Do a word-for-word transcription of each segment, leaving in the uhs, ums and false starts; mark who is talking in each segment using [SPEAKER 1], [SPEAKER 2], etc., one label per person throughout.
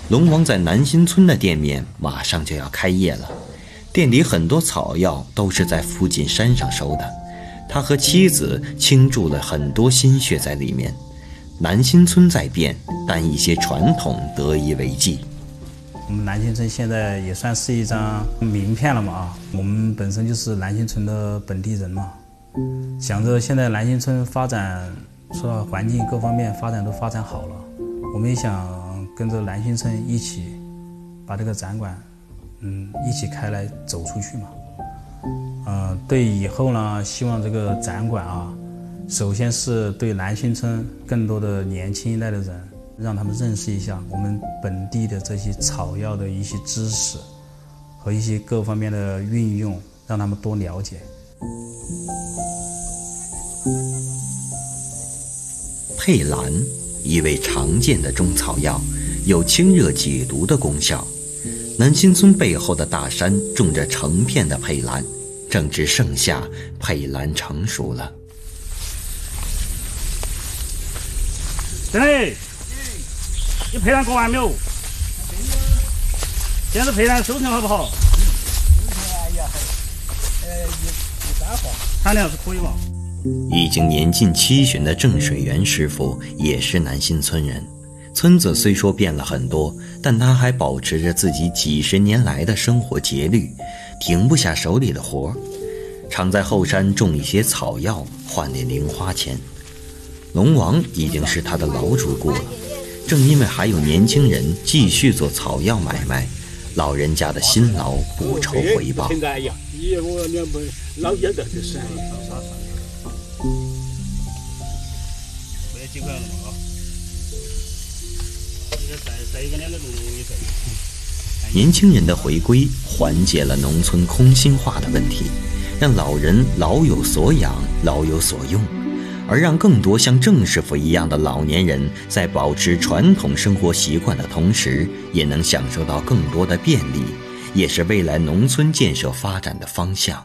[SPEAKER 1] 龙王在南新村的店面马上就要开业了，店里很多草药都是在附近山上收的，他和妻子倾注了很多心血在里面。南新村在变，但一些传统得以为继。
[SPEAKER 2] 我们南新村现在也算是一张名片了嘛啊！我们本身就是南新村的本地人嘛，想着现在南新村发展，说到环境各方面发展都发展好了，我们也想跟着南新村一起把这个展馆，嗯，一起开来走出去嘛。呃，对以后呢，希望这个展馆啊，首先是对南新村更多的年轻一代的人，让他们认识一下我们本地的这些草药的一些知识和一些各方面的运用，让他们多了解。
[SPEAKER 1] 佩兰，一味常见的中草药，有清热解毒的功效。南新村背后的大山种着成片的佩兰，正值盛夏，佩兰成熟了。
[SPEAKER 3] 真的，你佩兰割完没有？现在佩兰收成好不好？
[SPEAKER 4] 哎呀，呃，一一般化，
[SPEAKER 3] 产量是可以吧？
[SPEAKER 1] 已经年近七旬的郑水元师傅也是南新村人。村子虽说变了很多，但他还保持着自己几十年来的生活节律，停不下手里的活，常在后山种一些草药换点零花钱。龙王已经是他的老主顾了，正因为还有年轻人继续做草药买卖，老人家的辛劳不愁回报。
[SPEAKER 4] 现在呀，以我两本老家的就是。
[SPEAKER 3] 我也几块了嘛啊！再再一个两个钟容易晒。
[SPEAKER 1] 年轻人的回归缓解了农村空心化的问题，让老人老有所养，老有所用。而让更多像郑师傅一样的老年人在保持传统生活习惯的同时，也能享受到更多的便利，也是未来农村建设发展的方向。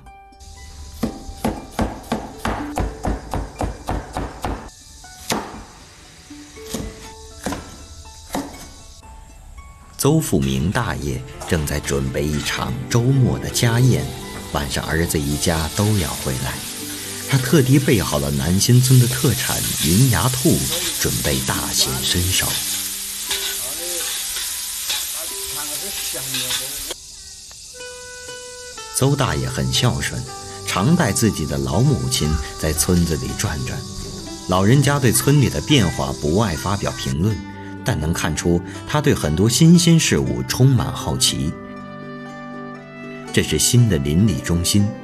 [SPEAKER 1] 邹富明大爷正在准备一场周末的家宴，晚上儿子一家都要回来。他特地备好了南新村的特产云牙兔，准备大显身手。邹大爷很孝顺，常带自己的老母亲在村子里转转。老人家对村里的变化不爱发表评论，但能看出他对很多新鲜事物充满好奇。这是新的邻里中心，